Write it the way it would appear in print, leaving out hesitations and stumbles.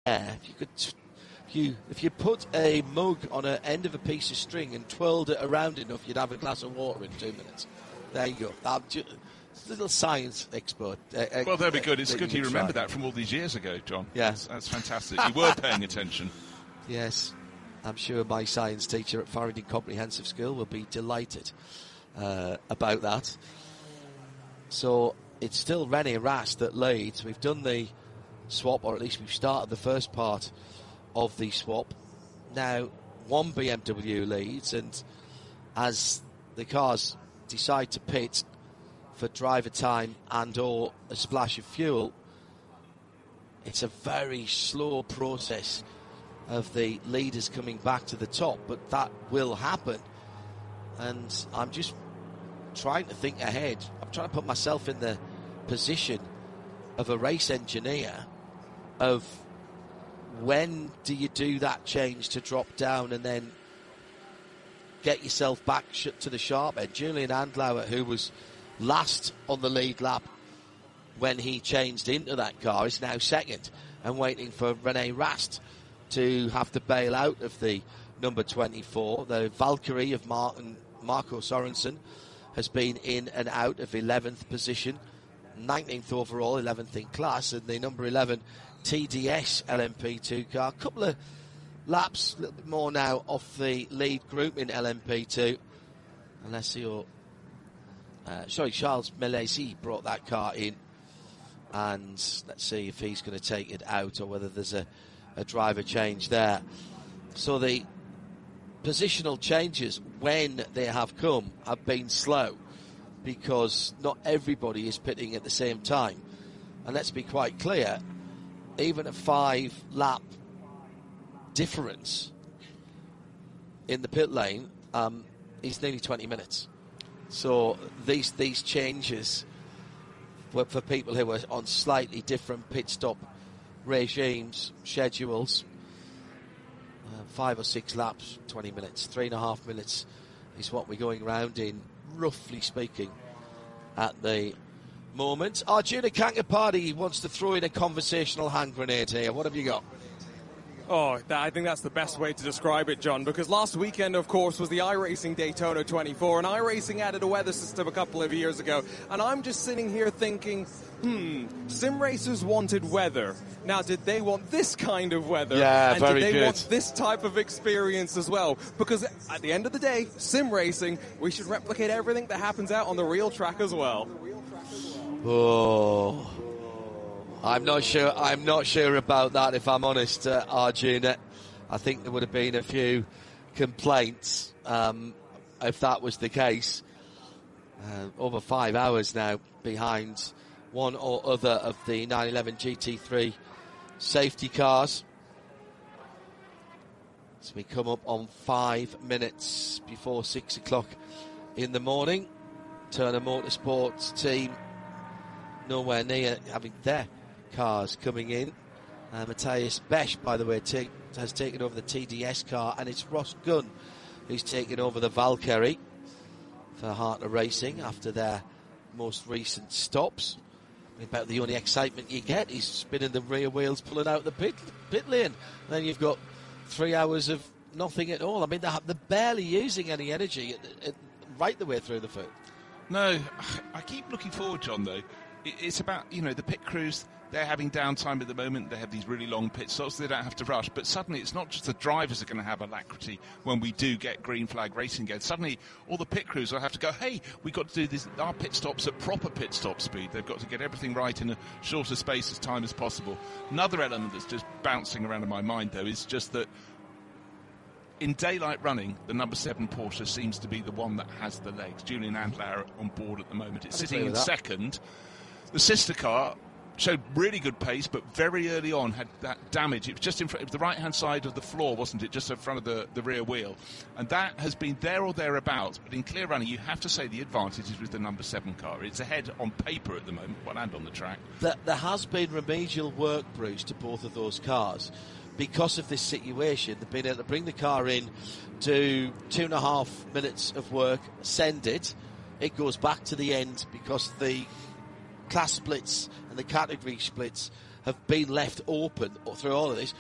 if you could, if you put a mug on an end of a piece of string and twirled it around enough, you'd have a glass of water in 2 minutes. There you go. Little science expert. Well, that'd be good. It's good you remember that from all these years ago, John. Yeah. That's fantastic. You were paying attention. Yes. I'm sure my science teacher at Farringdon Comprehensive School will be delighted about that. So it's still René Rast that leads. We've done the swap, or at least we've started the first part of the swap. Now, one BMW leads, and as the cars decide to pit for driver time and or a splash of fuel, it's a very slow process of the leaders coming back to the top, but that will happen. And I'm just trying to think ahead. I'm trying to put myself in the position of a race engineer of when do you do that change to drop down and then get yourself back to the sharp end. Julian Andlauer, who was last on the lead lap when he changed into that car, is now second and waiting for René Rast to have to bail out of the number 24. The Valkyrie of Marco Sorensen has been in and out of 11th position, 19th overall, 11th in class, and the number 11 TDS LMP2 car. A couple of laps, a little bit more now off the lead group in LMP2. Charles Melesi brought that car in, and let's see if he's going to take it out or whether there's a driver change there. So the positional changes, when they have come, have been slow because not everybody is pitting at the same time. And let's be quite clear, even a 5-lap difference in the pit lane is nearly 20 minutes. So these changes were for people who were on slightly different pit stop regimes, schedules. 5 or 6 laps, 20 minutes. 3.5 minutes is what we're going round in, roughly speaking, at the moment. Arjuna Kankapati wants to throw in a conversational hand grenade here. What have you got? I think that's the best way to describe it, John, because last weekend, of course, was the iRacing Daytona 24, and iRacing added a weather system a couple of years ago, and I'm just sitting here thinking, sim racers wanted weather. Now, did they want this kind of weather? Yeah, and very did they good. want this type of experience as well? Because at the end of the day, sim racing, we should replicate everything that happens out on the real track as well. Oh, I'm not sure about that, if I'm honest, Arjuna. I think there would have been a few complaints if that was the case. Over 5 hours now behind one or other of the 911 GT3 safety cars. So we come up on 5 minutes before 6 o'clock in the morning. Turner Motorsports team nowhere near having their cars coming in. Matthias Besch, by the way, has taken over the TDS car, and it's Ross Gunn who's taken over the Valkyrie for Hartner Racing after their most recent stops. About the only excitement you get is spinning the rear wheels, pulling out the pit lane. And then you've got 3 hours of nothing at all. I mean, they're barely using any energy right the way through the field. No, I keep looking forward, John, though. It's about, the pit crews. They're having downtime at the moment. They have these really long pit stops, so they don't have to rush. But suddenly it's not just the drivers that are going to have alacrity when we do get green flag racing again. Suddenly all the pit crews will have to go, hey, we've got to do this, our pit stops at proper pit stop speed. They've got to get everything right in a shorter space of time as possible. Another element that's just bouncing around in my mind, though, is just that in daylight running, the number 7 Porsche seems to be the one that has the legs. Julian Andlauer on board at the moment. It's sitting in second. The sister car showed really good pace, but very early on had that damage. It was just in front of the right-hand side of the floor, wasn't it? Just in front of the rear wheel. And that has been there or thereabouts. But in clear running, you have to say the advantage is with the number 7 car. It's ahead on paper at the moment, and on the track. There has been remedial work, Bruce, to both of those cars. Because of this situation, they've been able to bring the car in, do 2.5 minutes of work, send it. It goes back to the end because the class splits and the category splits have been left open through all of this.